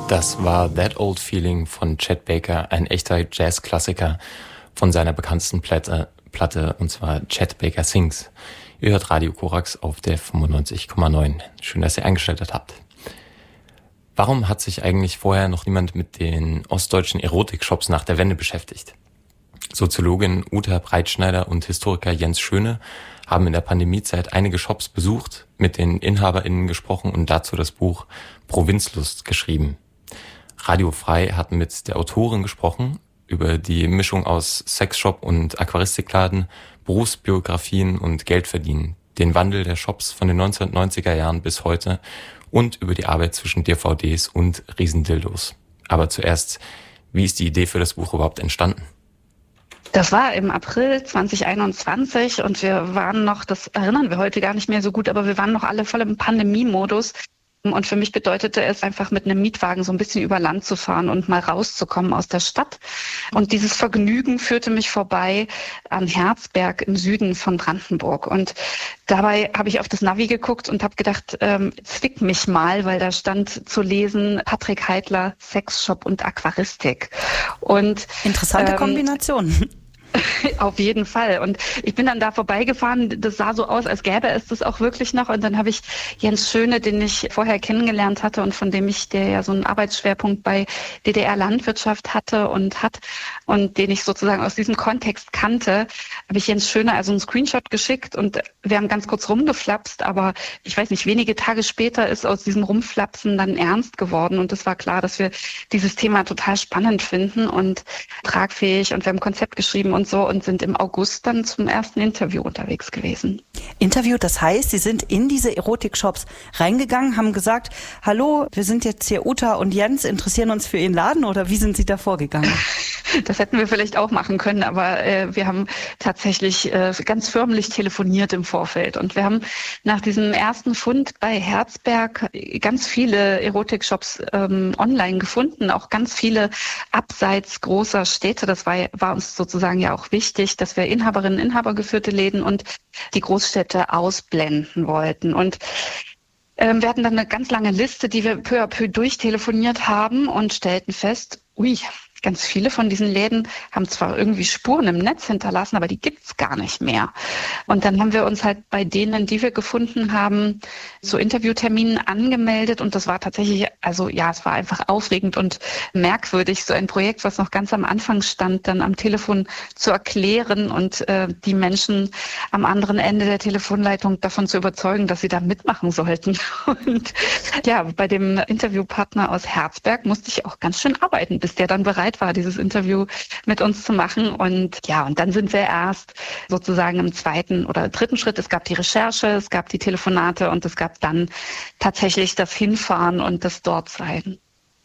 Das war That Old Feeling von Chet Baker, ein echter Jazz-Klassiker von seiner bekanntesten Platte, und zwar Chet Baker Sings. Ihr hört Radio Korax auf der 95,9. Schön, dass ihr eingeschaltet habt. Warum hat sich eigentlich vorher noch niemand mit den ostdeutschen Erotik-Shops nach der Wende beschäftigt? Soziologin Uta Breitschneider und Historiker Jens Schöne haben in der Pandemiezeit einige Shops besucht, mit den InhaberInnen gesprochen und dazu das Buch Provinzlust geschrieben. Radio Frei hat mit der Autorin gesprochen über die Mischung aus Sexshop und Aquaristikladen, Berufsbiografien und Geldverdienen, den Wandel der Shops von den 1990er Jahren bis heute und über die Arbeit zwischen DVDs und Riesendildos. Aber zuerst, wie ist die Idee für das Buch überhaupt entstanden? Das war im April 2021 und wir waren noch, das erinnern wir heute gar nicht mehr so gut, aber wir waren noch alle voll im Pandemie-Modus. Und für mich bedeutete es einfach, mit einem Mietwagen so ein bisschen über Land zu fahren und mal rauszukommen aus der Stadt. Und dieses Vergnügen führte mich vorbei an Herzberg im Süden von Brandenburg. Und dabei habe ich auf das Navi geguckt und habe gedacht, zwick mich mal, weil da stand zu lesen Patrick Heitler, Sexshop und Aquaristik. Und interessante Kombination. Auf jeden Fall. Und ich bin dann da vorbeigefahren. Das sah so aus, als gäbe es das auch wirklich noch. Und dann habe ich Jens Schöne, den ich vorher kennengelernt hatte und von dem der ja so einen Arbeitsschwerpunkt bei DDR-Landwirtschaft hatte und den ich sozusagen aus diesem Kontext kannte, habe ich Jens Schöne also einen Screenshot geschickt und wir haben ganz kurz rumgeflapst. Aber ich weiß nicht, wenige Tage später ist aus diesem Rumflapsen dann ernst geworden. Und es war klar, dass wir dieses Thema total spannend finden und tragfähig. Und wir haben ein Konzept geschrieben und sind im August dann zum ersten Interview unterwegs gewesen. Interview, das heißt, Sie sind in diese Erotik-Shops reingegangen, haben gesagt, hallo, wir sind jetzt hier Uta und Jens, interessieren uns für Ihren Laden oder wie sind Sie da vorgegangen? Das hätten wir vielleicht auch machen können, aber wir haben tatsächlich ganz förmlich telefoniert im Vorfeld und wir haben nach diesem ersten Fund bei Herzberg ganz viele Erotik-Shops online gefunden, auch ganz viele abseits großer Städte. Das war uns sozusagen ja auch wichtig, dass wir Inhaberinnen, Inhaber geführte Läden und die Großstädte ausblenden wollten. Und wir hatten dann eine ganz lange Liste, die wir peu à peu durchtelefoniert haben und stellten fest, ganz viele von diesen Läden haben zwar irgendwie Spuren im Netz hinterlassen, aber die gibt's gar nicht mehr. Und dann haben wir uns halt bei denen, die wir gefunden haben, zu Interviewterminen angemeldet. Und das war tatsächlich, es war einfach aufregend und merkwürdig, so ein Projekt, was noch ganz am Anfang stand, dann am Telefon zu erklären und die Menschen am anderen Ende der Telefonleitung davon zu überzeugen, dass sie da mitmachen sollten. Und ja, bei dem Interviewpartner aus Herzberg musste ich auch ganz schön arbeiten, bis der dann bereit war, dieses Interview mit uns zu machen. Und dann sind wir erst sozusagen im zweiten oder dritten Schritt. Es gab die Recherche, es gab die Telefonate und es gab dann tatsächlich das Hinfahren und das Dortsein.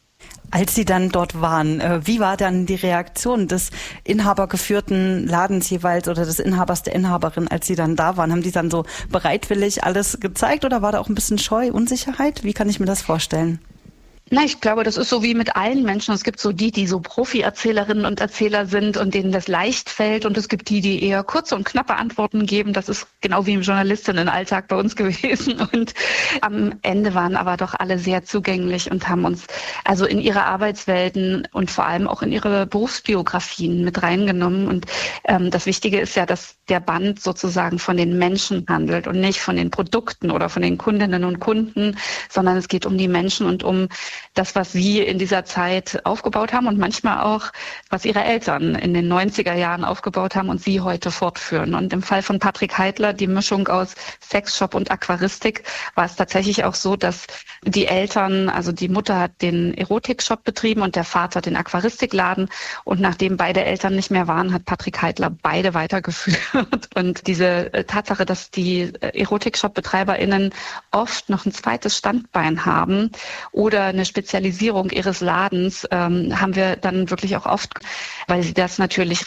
Als Sie dann dort waren, wie war dann die Reaktion des inhabergeführten Ladens jeweils oder des Inhabers, der Inhaberin, als Sie dann da waren? Haben die dann so bereitwillig alles gezeigt oder war da auch ein bisschen Scheu, Unsicherheit? Wie kann ich mir das vorstellen? Na, ich glaube, das ist so wie mit allen Menschen. Es gibt so die so Profi-Erzählerinnen und Erzähler sind und denen das leicht fällt. Und es gibt die eher kurze und knappe Antworten geben. Das ist genau wie im Journalistinnenalltag bei uns gewesen. Und am Ende waren aber doch alle sehr zugänglich und haben uns also in ihre Arbeitswelten und vor allem auch in ihre Berufsbiografien mit reingenommen. Und das Wichtige ist ja, dass der Band sozusagen von den Menschen handelt und nicht von den Produkten oder von den Kundinnen und Kunden, sondern es geht um die Menschen und um das, was sie in dieser Zeit aufgebaut haben und manchmal auch, was ihre Eltern in den 90er Jahren aufgebaut haben und sie heute fortführen. Und im Fall von Patrick Heitler, die Mischung aus Sexshop und Aquaristik, war es tatsächlich auch so, dass die Eltern, also die Mutter hat den Erotikshop betrieben und der Vater den Aquaristikladen. Und nachdem beide Eltern nicht mehr waren, hat Patrick Heitler beide weitergeführt. Und diese Tatsache, dass die Erotikshop-BetreiberInnen oft noch ein zweites Standbein haben oder eine Spezialisierung ihres Ladens, haben wir dann wirklich auch oft, weil sie das natürlich